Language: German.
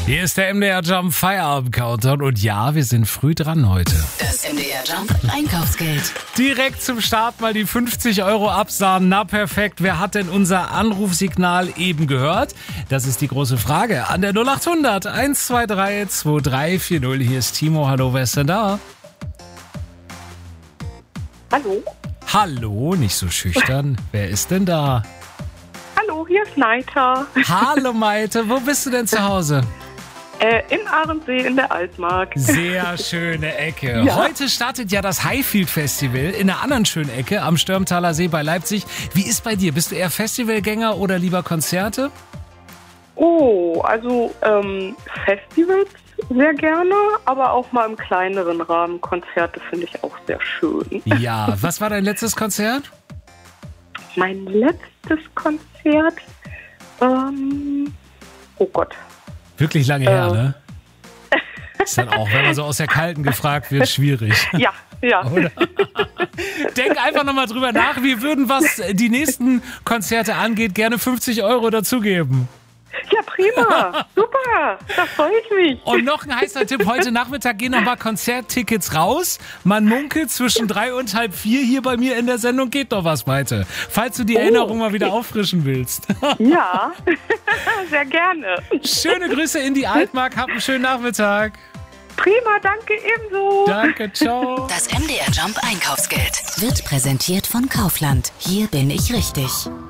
Hier ist der MDR Jump Feierabend Countdown und ja, wir sind früh dran heute. Das MDR Jump Einkaufsgeld. Direkt zum Start mal die 50 € absahen. Na perfekt, wer hat denn unser Anrufsignal eben gehört? Das ist die große Frage. An der 0800 123 2340. Hier ist Timo. Hallo, wer ist denn da? Hallo. Hallo, nicht so schüchtern. Wer ist denn da? Hallo, hier ist Neiter. Hallo Maite, wo bist du denn zu Hause? In Ahrensee in der Altmark. Sehr schöne Ecke. Ja. Heute startet ja das Highfield Festival in einer anderen schönen Ecke am Stürmtaler See bei Leipzig. Wie ist bei dir? Bist du eher Festivalgänger oder lieber Konzerte? Oh, also Festivals sehr gerne, aber auch mal im kleineren Rahmen. Konzerte finde ich auch sehr schön. Ja, was war dein letztes Konzert? Mein letztes Konzert, oh Gott. Wirklich lange her, ne? Ist dann auch, wenn man so aus der Kalten gefragt wird, schwierig. Ja. Oder? Denk einfach nochmal drüber nach. Wir würden, was die nächsten Konzerte angeht, gerne 50 € dazugeben. Ja, prima. Super. Da freue ich mich. Und noch ein heißer Tipp. Heute Nachmittag gehen nochmal Konzerttickets raus. Man munkelt zwischen 3 und halb 4 hier bei mir in der Sendung. Geht noch was, Maite. Falls du die Erinnerung mal wieder auffrischen willst. Ja, sehr gerne. Schöne Grüße in die Altmark. Hab einen schönen Nachmittag. Prima, danke ebenso. Danke, ciao. Das MDR Jump Einkaufsgeld wird präsentiert von Kaufland. Hier bin ich richtig.